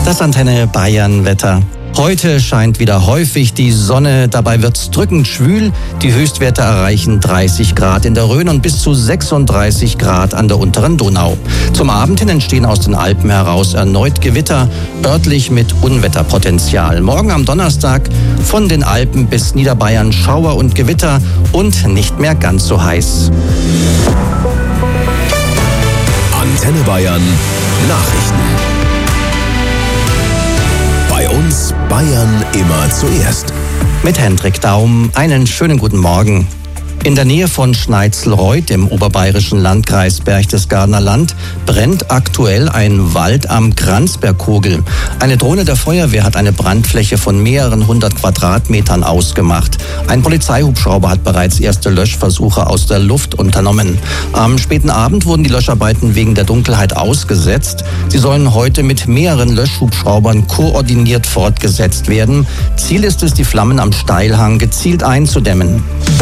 Das Antenne Bayern Wetter. Heute scheint wieder häufig die Sonne, dabei wird's drückend schwül. Die Höchstwerte erreichen 30 Grad in der Rhön und bis zu 36 Grad an der unteren Donau. Zum Abend hin entstehen aus den Alpen heraus erneut Gewitter, örtlich mit Unwetterpotenzial. Morgen am Donnerstag von den Alpen bis Niederbayern Schauer und Gewitter und nicht mehr ganz so heiß. Antenne Bayern Nachrichten. Bei uns Bayern immer zuerst. Mit Hendrik Daum, einen schönen guten Morgen. In der Nähe von Schneitzelreuth im oberbayerischen Landkreis Berchtesgadener Land brennt aktuell ein Wald am Kranzbergkogel. Eine Drohne der Feuerwehr hat eine Brandfläche von mehreren 100 Quadratmetern ausgemacht. Ein Polizeihubschrauber hat bereits erste Löschversuche aus der Luft unternommen. Am späten Abend wurden die Löscharbeiten wegen der Dunkelheit ausgesetzt. Sie sollen heute mit mehreren Löschhubschraubern koordiniert fortgesetzt werden. Ziel ist es, die Flammen am Steilhang gezielt einzudämmen.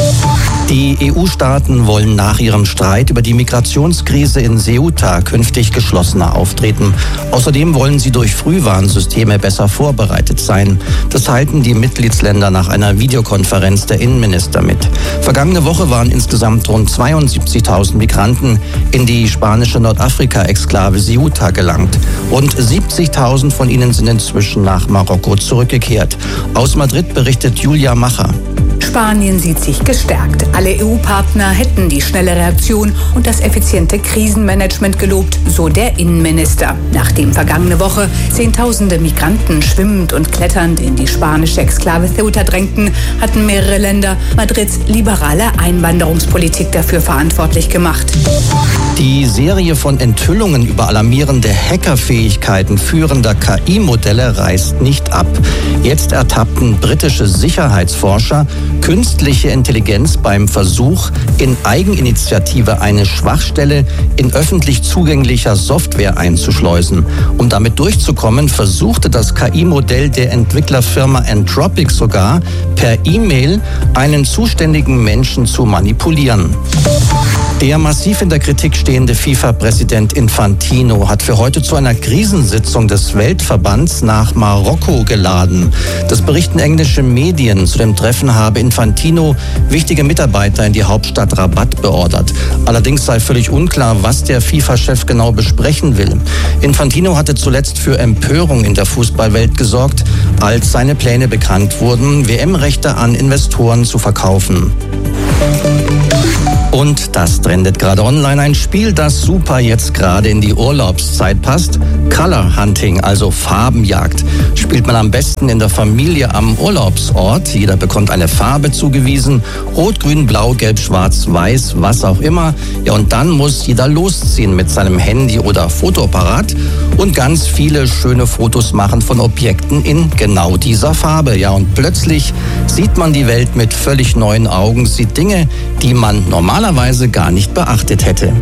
Die EU-Staaten wollen nach ihrem Streit über die Migrationskrise in Ceuta künftig geschlossener auftreten. Außerdem wollen sie durch Frühwarnsysteme besser vorbereitet sein. Das teilten die Mitgliedsländer nach einer Videokonferenz der Innenminister mit. Vergangene Woche waren insgesamt rund 72.000 Migranten in die spanische Nordafrika-Exklave Ceuta gelangt. Rund 70.000 von ihnen sind inzwischen nach Marokko zurückgekehrt. Aus Madrid berichtet Julia Macher. Spanien sieht sich gestärkt. Alle EU-Partner hätten die schnelle Reaktion und das effiziente Krisenmanagement gelobt, so der Innenminister. Nachdem vergangene Woche Zehntausende Migranten schwimmend und kletternd in die spanische Exklave Ceuta drängten, hatten mehrere Länder Madrids liberale Einwanderungspolitik dafür verantwortlich gemacht. Die Serie von Enthüllungen über alarmierende Hackerfähigkeiten führender KI-Modelle reißt nicht ab. Jetzt ertappten britische Sicherheitsforscher künstliche Intelligenz beim Versuch, in Eigeninitiative eine Schwachstelle in öffentlich zugänglicher Software einzuschleusen. Um damit durchzukommen, versuchte das KI-Modell der Entwicklerfirma Anthropic sogar, per E-Mail einen zuständigen Menschen zu manipulieren. Der massiv in der Kritik stehende FIFA-Präsident Infantino hat für heute zu einer Krisensitzung des Weltverbands nach Marokko geladen. Das berichten englische Medien. Zu dem Treffen habe Infantino wichtige Mitarbeiter in die Hauptstadt Rabat beordert. Allerdings sei völlig unklar, was der FIFA-Chef genau besprechen will. Infantino hatte zuletzt für Empörung in der Fußballwelt gesorgt, als seine Pläne bekannt wurden, WM-Rechte an Investoren zu verkaufen. Und das trendet gerade online. Ein Spiel, das super jetzt gerade in die Urlaubszeit passt. Color Hunting, also Farbenjagd. Spielt man am besten in der Familie am Urlaubsort. Jeder bekommt eine Farbe zugewiesen. Rot, Grün, Blau, Gelb, Schwarz, Weiß, was auch immer. Ja, und dann muss jeder losziehen mit seinem Handy oder Fotoapparat und ganz viele schöne Fotos machen von Objekten in genau dieser Farbe. Ja, und plötzlich sieht man die Welt mit völlig neuen Augen, sieht Dinge, die man normalerweise gar nicht beachtet hätte.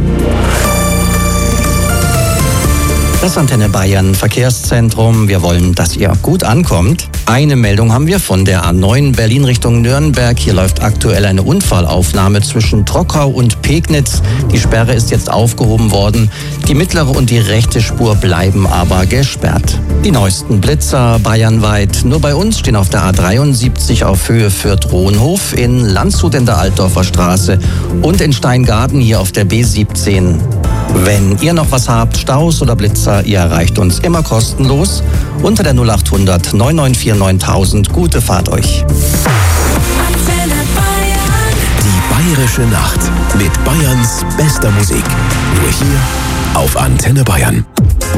Das Antenne Bayern Verkehrszentrum. Wir wollen, dass ihr gut ankommt. Eine Meldung haben wir von der A9 Berlin Richtung Nürnberg. Hier läuft aktuell eine Unfallaufnahme zwischen Trockau und Pegnitz. Die Sperre ist jetzt aufgehoben worden. Die mittlere und die rechte Spur bleiben aber gesperrt. Die neuesten Blitzer bayernweit. Nur bei uns stehen auf der A73 auf Höhe Fürth-Rohnhof, in Landshut in der Altdorfer Straße und in Steingarten hier auf der B17. Wenn ihr noch was habt, Staus oder Blitzer, ihr erreicht uns immer kostenlos unter der 0800 994 9000. Gute Fahrt euch. Die bayerische Nacht mit Bayerns bester Musik. Nur hier auf Antenne Bayern.